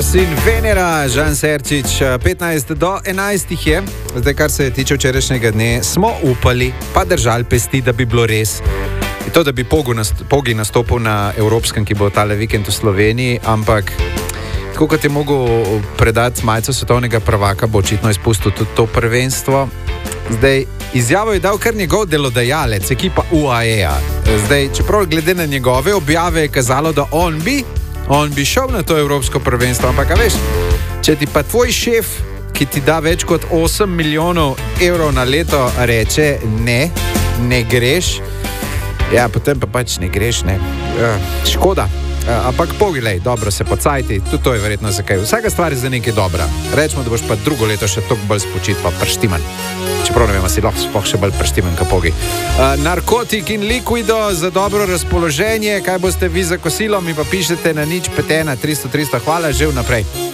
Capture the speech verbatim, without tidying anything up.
Sin Venera, Žan Serčič, petnajst do enajstih je, zdaj kar se tiče včerajšnjega dne, smo upali, pa držali pesti, da bi bilo res. To, da bi Pogi nastopil na Evropskem, ki bo tale vikend v Sloveniji, ampak tako kot je mogel predati majico svetovnega prvaka, bo očitno izpustil tudi to prvenstvo. Zdaj, izjavo je dal kar njegov delodajalec, ekipa U A E-a. Zdaj, čeprav glede na njegove objave je kazalo, da on bi, on bi šel na to Evropsko prvenstvo, ampak a veš, če ti pa tvoj šef, ki ti da več kot osem milijonov evrov na leto, reče ne, ne greš, ja, potem pa pač ne greš, ne. Ja, škoda. Ja, ampak pogledaj, dobro se pocajti, tudi to je verjetno zakaj. Vsaka stvar je za nekaj dobra. Rečemo, da boš pa drugo leto še toliko bolj spočit, pa prštiman. Čeprav ne vem, si lahko spoh še bolj prštiman, ka Pogi. Uh, narkotik in likvido za dobro razpoloženje. Kaj boste vi za kosilo, mi pa pišete na nič pet ena tristo tristo. Hvala, že vnaprej.